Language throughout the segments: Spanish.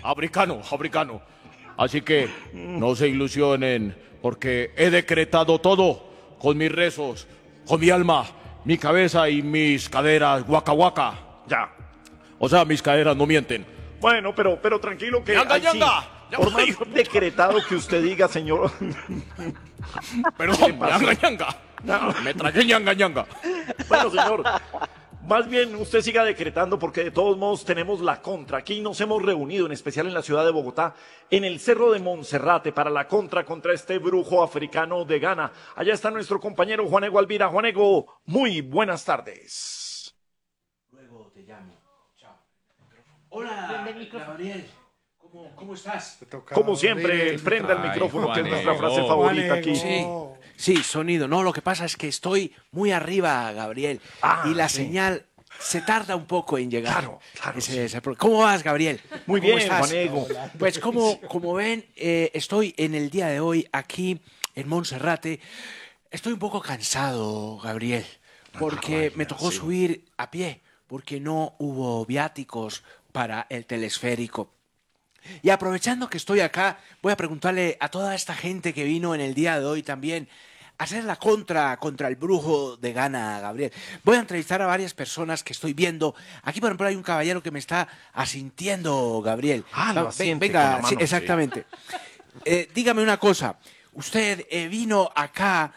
africano, africano. Así que no se ilusionen, porque he decretado todo con mis rezos, con mi alma, mi cabeza y mis caderas, guaca guaca. Ya. O sea, mis caderas no mienten. Bueno, pero tranquilo que... ¡Yanga, ahí sí, yanga! por más decretado que usted diga, señor... Perdón, ñanga, ñanga. No. Me tragué ñanga, ñanga. Bueno, señor, más bien usted siga decretando porque de todos modos tenemos la contra. Aquí nos hemos reunido, en especial en la ciudad de Bogotá, en el Cerro de Monserrate, para la contra este brujo africano de Ghana. Allá está nuestro compañero Juanego Alvira. Juanego, muy buenas tardes. Luego te llamo. Chao. Hola, Gabriel. ¿Cómo estás? Como siempre, prenda el micrófono, que es nuestra frase favorita aquí. Sí, sonido. No, lo que pasa es que estoy muy arriba, Gabriel. Y la señal se tarda un poco en llegar. Claro. ¿Cómo vas, Gabriel? Muy ¿Cómo bien, estás? Juanego. Pues como ven, estoy en el día de hoy aquí en Monserrate. Estoy un poco cansado, Gabriel, porque me tocó subir a pie, porque no hubo viáticos para el telesférico. Y aprovechando que estoy acá, voy a preguntarle a toda esta gente que vino en el día de hoy también a hacer la contra el brujo de Ghana, Gabriel. Voy a entrevistar a varias personas que estoy viendo. Aquí, por ejemplo, hay un caballero que me está asintiendo, Gabriel. Lo asiente venga, con la mano, sí, exactamente. Dígame una cosa. Usted vino acá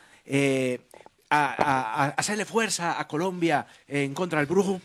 a hacerle fuerza a Colombia en contra del brujo.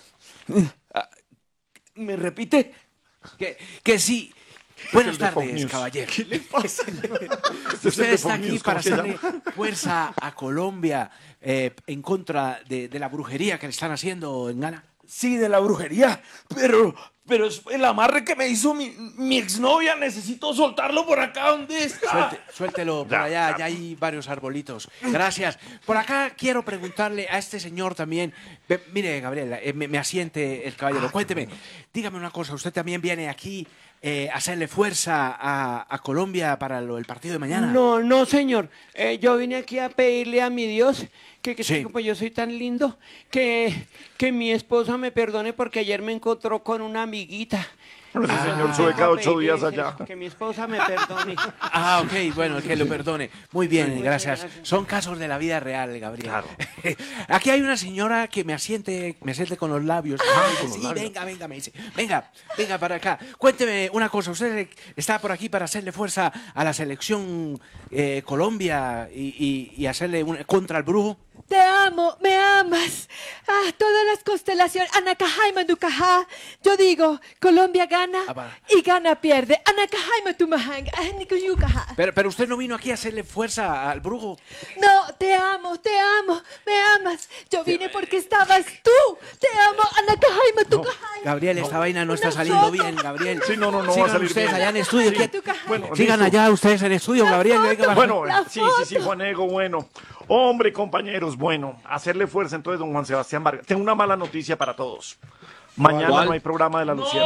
¿Me repite? Que sí. Buenas tardes, caballero. ¿Qué le pasa? Usted está aquí para hacerle fuerza a Colombia en contra de la brujería que le están haciendo en Ghana. Sí, de la brujería, pero es el amarre que me hizo mi exnovia. Necesito soltarlo por acá. ¿Dónde está? Suéltelo por allá, ya hay varios arbolitos. Gracias. Por acá quiero preguntarle a este señor también. Mire, Gabriela, me asiente el caballero. Cuénteme, dígame una cosa. ¿Usted también viene aquí a hacerle fuerza a Colombia para el partido de mañana? No, señor. Yo vine aquí a pedirle a mi Dios Sí. pues yo soy tan lindo que mi esposa me perdone porque ayer me encontró con una amiguita. Ese señor sube cada 8 días allá. Que mi esposa me perdone. Ok, bueno, que lo perdone. Muy bien, Sí, gracias. gracias. Son casos de la vida real, Gabriel. Claro. Aquí hay una señora que me asiente con los labios. Sí, venga, me dice. Venga para acá. Cuénteme una cosa. ¿Usted está por aquí para hacerle fuerza a la selección Colombia y hacerle contra el brujo? Te amo, me amas. Todas las constelaciones. Anacajaima Ducaja. Yo digo, Colombia gana y Ghana pierde. Anacajaima Tumahang. Pero usted no vino aquí a hacerle fuerza al brujo. No, te amo, me amas. Yo vine porque estabas tú. Te amo, Anacajaima Tucajay. Gabriel, esta vaina no está saliendo bien, Gabriel. Sí, no va a Sigan salir ustedes bien. allá en estudio. Sí. Bueno, Sigan listo. allá ustedes en estudio, Gabriel. Bueno, sí, Juanego, bueno. Hombre, compañeros, bueno, hacerle fuerza entonces, don Juan Sebastián Vargas. Tengo una mala noticia para todos. Mañana no hay programa de la Luciana.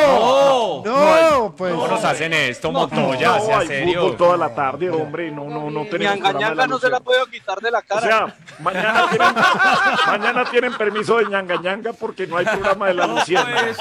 Pues ¿Cómo nos hacen esto, Montoya? No, Sea hay serio. fútbol toda la tarde, hombre. No tenemos programa de la no se la Luciana. puedo quitar de la O cara. sea, mañana tienen permiso de ñanga porque no hay programa de la Luciana.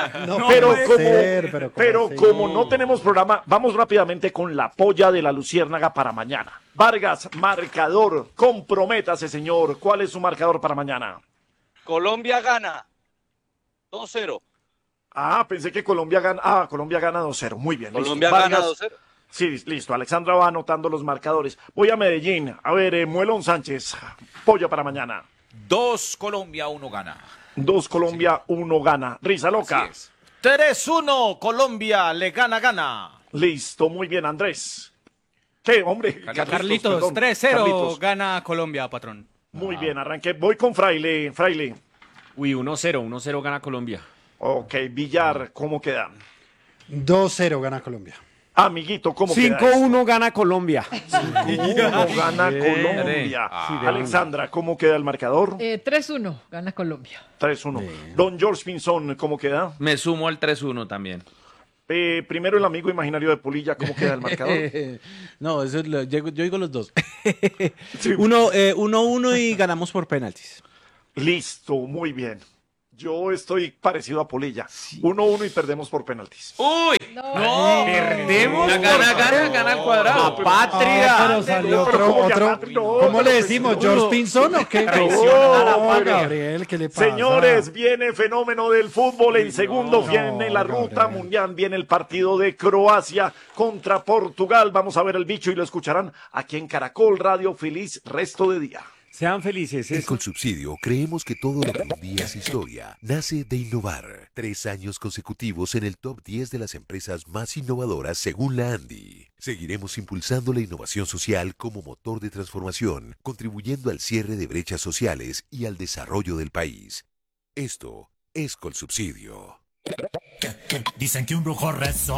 Pero como no tenemos programa, vamos rápidamente con la polla de la Luciérnaga para mañana. Vargas, marcador, comprométase, señor. ¿Cuál es su marcador para mañana? Colombia gana 2-0. Pensé que Colombia gana. Colombia gana 2-0. Muy bien. listo. Colombia gana Vargas, 2-0. Sí, listo. Alexandra va anotando los marcadores. Voy a Medellín. A ver, Muelón Sánchez. Polla para mañana. 2 Colombia, 1 gana. 2 Colombia, 1 gana. Risa loca. Así es. 3-1, Colombia le gana. Listo, muy bien, Andrés. ¿Qué, hombre? Carlitos, perdón. 3-0 Carlitos. gana Colombia, patrón. Muy bien, arranqué. Voy con Fraile. Uy, 1-0 gana Colombia. Ok, Villar, ¿cómo quedan? 2-0 gana Colombia. Amiguito, ¿cómo queda? 5-1 gana Colombia. 5-1 gana Colombia. Alexandra, ¿cómo queda el marcador? 3-1 gana Colombia. 3-1. Don George Pinzón, ¿cómo queda? Me sumo al 3-1 también. Primero el amigo imaginario de Polilla, ¿cómo queda el marcador? No, eso yo digo los dos. 1-1 y ganamos por penaltis. Listo, muy bien. Yo estoy parecido a Polilla. 1-1 y perdemos por penaltis. ¡Uy! No, perdemos. Gana al cuadrado. Patria. Pero salió otro. ¿Cómo le decimos? ¿George Pinson o qué? No, Gabriel, ¿qué le pasa? Señores, viene fenómeno del fútbol. En segundo viene la ruta mundial. Viene el partido de Croacia contra Portugal. Vamos a ver el bicho y lo escucharán aquí en Caracol Radio. Feliz resto de día. Sean felices. En Colsubsidio creemos que todo lo que un día es historia nace de innovar. 3 años consecutivos en el top 10 de las empresas más innovadoras según la Andy. Seguiremos impulsando la innovación social como motor de transformación, contribuyendo al cierre de brechas sociales y al desarrollo del país. Esto es Colsubsidio. Dicen que un brujo rezó